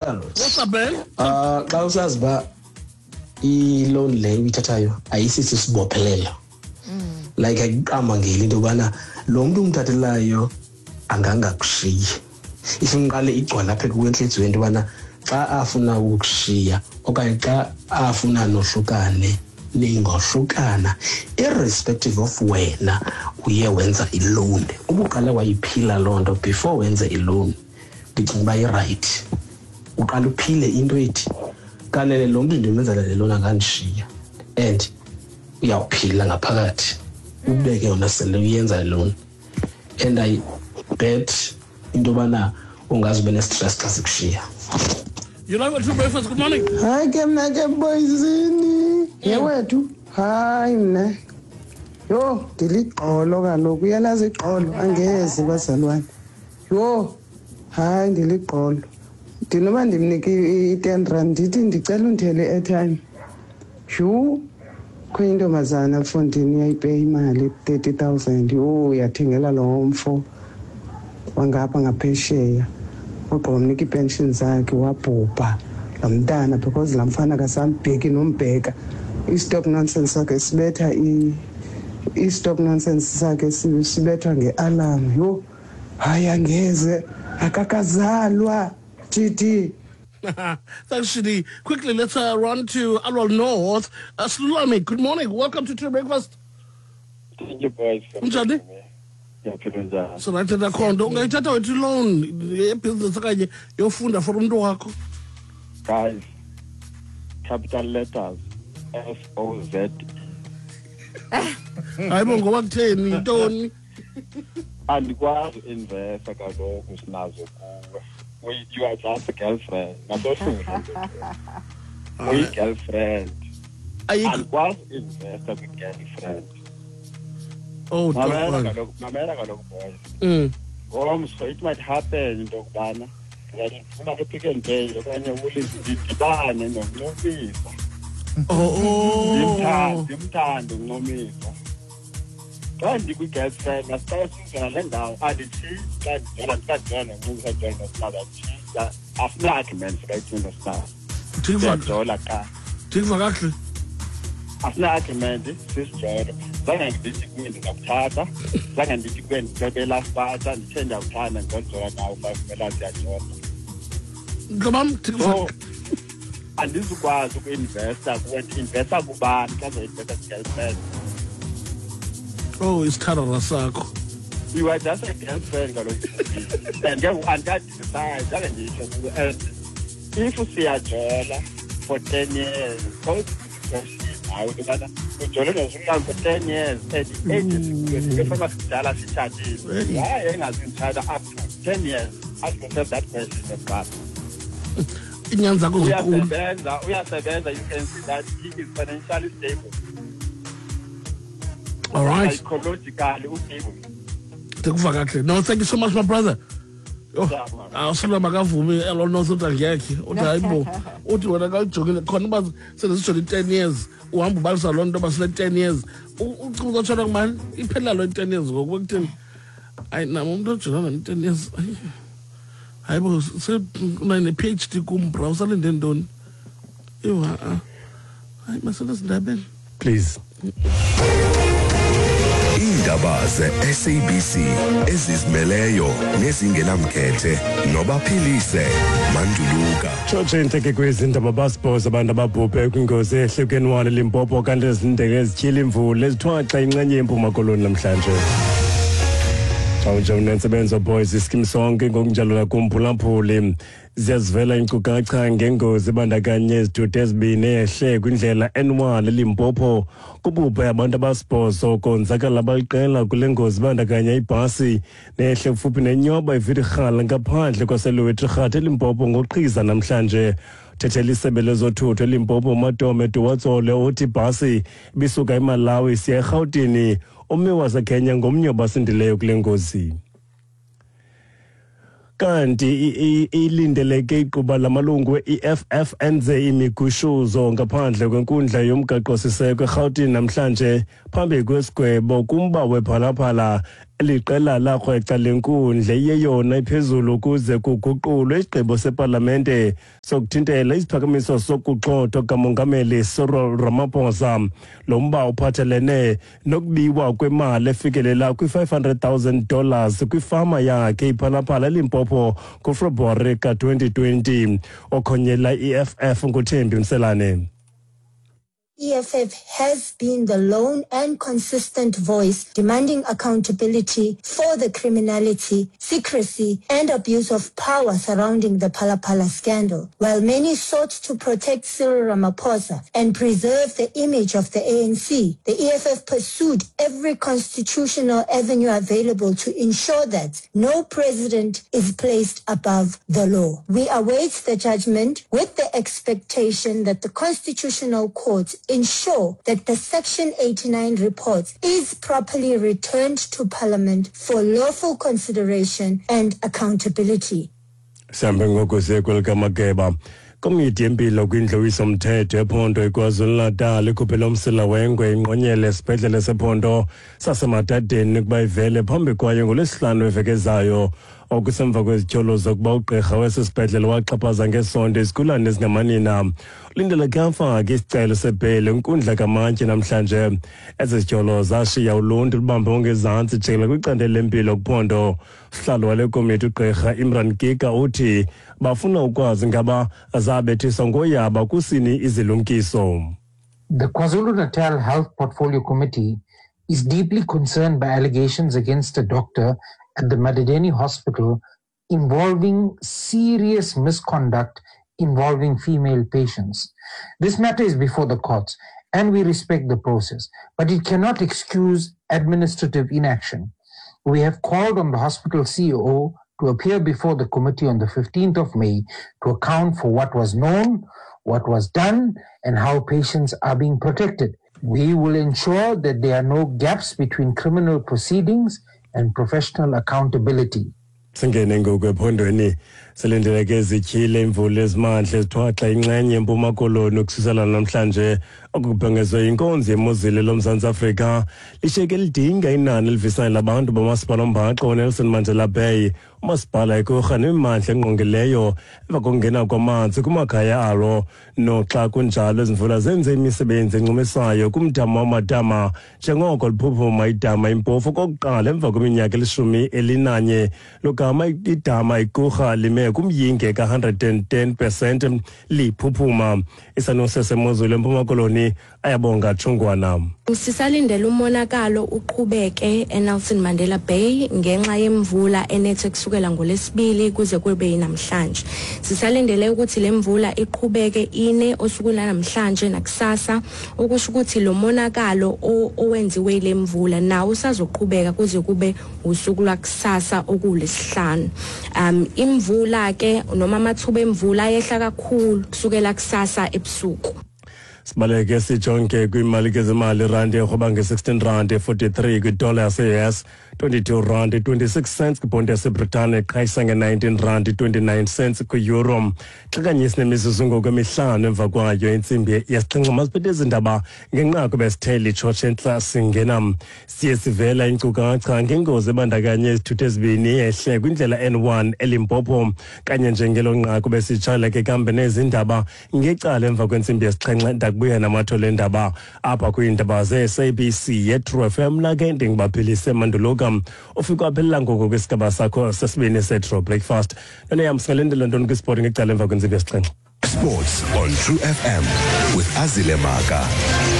Carlos. What's up, man? Xa usazi ba i-loan leyo uyithathayo ayisithi sibophelelo. Like ayiqamangeli into yobana lo muntu umthathelayo angangakushiyi. Ifunqale igcwala apha kuwenhliziyo into yobana xa afuna ukukushiya okanye xa afuna nohlukane ningohlukana irrespective of wena uye wenza i-loan. Ubuqala wayiphila loo nto before wenze i-loan ndicinga uba i-right. Uqala uphile into ethi kanele lo muntu ndimenzela le loan angandishiya and uyawuphila ngaphakathi ubeke yona sele uyenza le loan. And I bet into yobana ungazi ube ne-stress xa sikushiya. You like what True Breakfast? Good morning. Hayi ke mna ke boysini. Yewethu. Hayi mna. Yo, ndiliqolo kaloku uyalazi iqolo angezi bazalwane. Yo, hayi ndiliqolo. Ndinoba ndimnika i-10 rand ndithi ndicela undithele airtime. Yhu, kho intombazana Mfondini uyayipeya imali 30,000. Yo, yathengela lo mfo wangapha ngaphesheya. Uqomnika ipension zakhe wabhubha lo mntana because la mfana kasambheki nombheka. I-stop nonsense sakhe sibetha i-stop nonsense sakhe sibethwa nge-alarm. Yo, hayi angeze akakazalwa Titi. Thanks, Shidi. Quickly, let's run to Alwal North. Sulami, good morning. Welcome to True Breakfast. Thank you, boys. Unjani? So right at the corner. Ungayithatha wethu loan business kanye yofunda for umuntu wakho. Guys, capital letters SOZ. Hayibo ngoba kutheni intoni? Andikwazi investa kaloku sinazo kuwe. You are just a girlfriend. We girlfriend. Andikwazi investa kwi-girlfriend. Oh, mamela kaloku boys. So it might happen into yokubana ndifuna ke-Pick n Pay okanye ulidibane noNcumisa. Ndimthande uNcumisa. Xa ndikwi-girlfriend nasixela sizana le ndawo andithi xa ndidala noNcumisa join nosinaza afuna-argument sikayithini nosinaza siyajola qha thikuva kakuhle afuna-argument sisijola. Zange ndithi kuye ndingakuthatha, zange ndithi kuye ndicebela sipata, ndithe ndiyakuthanda ndizojola nawe ufumela siyajola. Mhlobam, thikuva. Andizukwazi uku-investa kuwe, ndi-investa kubani xa ndizoyinvesta kwi-girlfriend. Oh, isithandwa sakho. You are just a girlfriend kaloku. And ke andikadecide, zange nditsho kuwe. And if siyajola for 10 years, hayi ukubana ujole nozukulwane for 10 years and agency efana sidala sitshatile. Hayi engazintshata up to 10 years. Ask yourself that question yokuqala. Inyanga zakho zinkulu. Uyasebenza, you can see that he is financially stable. All right. Psychologically stable. Thikuva kakuhle. No, thank you so much, my brother. Awusula makavumi elonose uthi angekhe uthi hayibo uthi wena kayijongile khona uba sezisijole 10 years uhamba ubalisa loo nto basile 10 years ucinga uzotshona kumani iphela loo 10 years ngoku bekutheni hayi nam umntu ojolana ne-10 years hayibo ne-PhD kumbra usalinde ntoni ewu hayi masele ezindabeni please. Indaba ze-SABC ezizimeleyo nezingenamkhethe nobaphilise Manduluka. Tshotshe intleke kwezindaba basibhoza abantu ababhubhe kwingozi ehlukeni walo Limpopo kanti ezindeke ezityhila imvula ezithwaxa inxenye yeMpuma Koloni namhlanje. Xa unentsebenzo boys iskim sonke ngokunjalo nakumphulaphuli ziyazivela inkcukacha ngengozi ebandakanye izithuthi ezibini ehle kwindlela N1 eLimpopo kububhe abantu abasibhozo konzakala baliqela kule ngozi ebandakanya ibhasi nehle kufuphi nenyoba iVirigala ngaphandle kwaseLuwetri eLimpopo ngoqhiza namhlanje. Thethela isebe lezothutho eLimpopo Matome Duwatsole othi ibhasi bisuka eMalawi siya eRhawutini omnye waseKenya ngomnye wabasindileyo kule ngozi. Kanti ilindeleke iquba lamalungu e-EFF enze imigushuzo ngaphandle kwenkundla yomgaqo-siseko eRhawutini namhlanje phambi kwesigwebo kumba wephalaphala liqela lakho ecalenkundla iyeyona iphezulu ukuze kuguqulwe isigqibo separlamente sokuthintela isiphakamiso sokugxothwa kamongameli Cyril Ramaphosa. Lo mba uphathelene nokubiwa kwemali efikelela kwi$500,000 kwifama yakhe iphalaphala eLimpopo kuFebruwari ka-2020. Okhonyela EFF nguThembi Mselane. EFF has been the lone and consistent voice demanding accountability for the criminality, secrecy, and abuse of power surrounding the Phala scandal. While many sought to protect Cyril Ramaphosa and preserve the image of the ANC, the EFF pursued every constitutional avenue available to ensure that no president is placed above the law. We await the judgment with the expectation that the Constitutional Court ensure that the Section 89 report is properly returned to Parliament for lawful consideration and accountability. Komiti yempilo kwindlowiso mthetho ephondo eKwaZulu-Natal ikhuphela umsila wengwe inqonyele esibhedlele sephondo saseMatadeni kuba ivele phambi kwayo ngoLwesihlanu eveke okusemva kwezityholo zokuba ugqirha wesesibhedlele waxhaphaza ngesondo izigulane ezingamanina. Ulindele ke afake isicelo sebheli enkundla kamantye namhlanje. Ezi zityholo zashiya uluntu lubambe ongezantsi jikela kwicandelo lempilo kuphondo. Usihlalo wale komiti ugqirha Imran Kika uthi bafuna ukwazi ngaba zabethiswa ngoyaba kusini izilumkiso. The KwaZulu-Natal Health Portfolio Committee is deeply concerned by allegations against a doctor at the Madideni Hospital involving serious misconduct involving female patients. This matter is before the courts and we respect the process, but it cannot excuse administrative inaction. We have called on the hospital CEO to appear before the committee on the 15th of May to account for what was known, what was done, and how patients are being protected. We will ensure that there are no gaps between criminal proceedings and professional accountability. Singene ngokwephondweni silindeleke izityhile imvula ezimandla ezithwaxa inxenye empuma koloni ukususela namhlanje okubhengezwe inkonzo yemozulu loMzantsi Afrika lishiyeke lidinga inani elivisayo labantu bamasipala ombhaxo uNelson Mandela Bay. Umasipala ikurha nemimandla engqongileyo emva kokungena kwamanzi kumakhaya alo. Noxa kunjalo izimvula zenze imisebenzi encumisayo kumdama wamadama njengoko liphuphuma idama impofu kokuqala emva kweminyaka eli-11 logama idama ikurha lime kumyinge ka-110% liphuphuma. Isanosa semozulu empuma koloni ayabonga Chungwana. Sisalindele umonakalo uqhubeke eNelson Mandela Bay ngenxa yemvula enethe kusukela ngoLwesibili kuze kube namhlanje. Sisalindele ukuthi lemvula iqhubeke ine osukwini namhlanje nakusasa okusho ukuthi lo monakalo owenziwe lemvula nawo usazoqhubeka kuze kube usuku lwakusasa okuLwesihlanu. Imvula ke noma amathuba emvula ayehla kakhulu kusukela kusasa ebusuku. Sibaleke sijonke kwimali kezimali rand ehoba nge-R16.43 kwidola yase-US, R22.26 kwibhondi yaseBritane eqhayisa nge-R19.29 kwi-euro. Xakanyisi nemizuzu ngokwemihlanu emva kwayo intsimbi yesixhenxe masiphethe izindaba ngenqaku besithe litshotshe entla singena. Siye sivela inkcukacha ngengozi ebandakanye izithuthi ezibini ehle kwindlela N1 eLimpopo kanye njengelo nqaku besitshala ke kambe nezindaba ngecala emva kwentsimbi yesixhenxe ndakubuya namathole endaba apha kwiindaba ze-SABC ye-True FM lake ndingibaphilise Manduluka ufika aphelela ngoko kwisigaba sakho sesibini se-True Breakfast. None yam singalendela ntoni kwisport ngecala emva kwentsimbi yesixhenxe. Sports on True FM with Azile Maka.